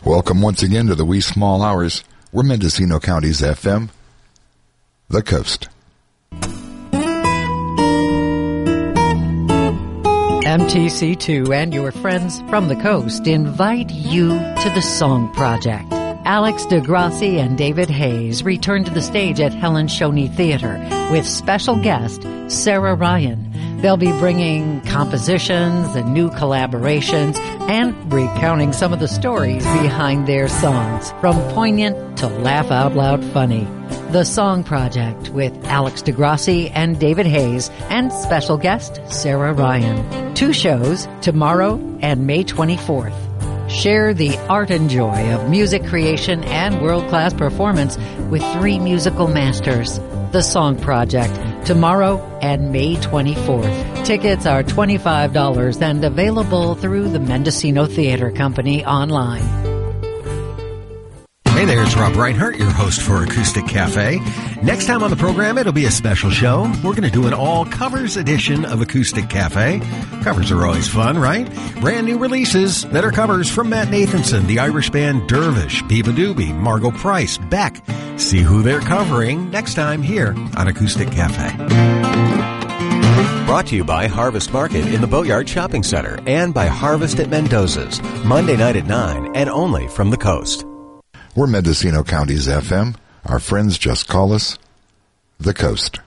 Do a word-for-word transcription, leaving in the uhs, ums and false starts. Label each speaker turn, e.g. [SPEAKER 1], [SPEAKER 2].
[SPEAKER 1] Welcome once again to the wee small hours. We're Mendocino County's F M, The Coast.
[SPEAKER 2] M T C two and your friends from the coast invite you to the Song Project. Alex DeGrassi and David Hayes return to the stage at Helen Shoney Theater with special guest Sarah Ryan. They'll be bringing compositions and new collaborations and recounting some of the stories behind their songs, from poignant to laugh-out-loud funny. The Song Project with Alex DeGrassi and David Hayes and special guest Sarah Ryan. Two shows, tomorrow and May twenty-fourth. Share the art and joy of music creation and world-class performance with three musical masters. The Song Project, tomorrow and May twenty-fourth. Tickets are twenty-five dollars and available through the Mendocino Theater Company online.
[SPEAKER 3] Hey there, it's Rob Reinhardt, your host for Acoustic Cafe. Next time on the program, it'll be a special show. We're going to do an all-covers edition of Acoustic Cafe. Covers are always fun, right? Brand new releases that are covers from Matt Nathanson, the Irish band Dervish, Biba Doobie, Margot Price, Beck. See who they're covering next time here on Acoustic Cafe.
[SPEAKER 4] Brought to you by Harvest Market in the Boatyard Shopping Center and by Harvest at Mendoza's, Monday night at nine and only from the coast.
[SPEAKER 1] We're Mendocino County's F M. Our friends just call us The Coast.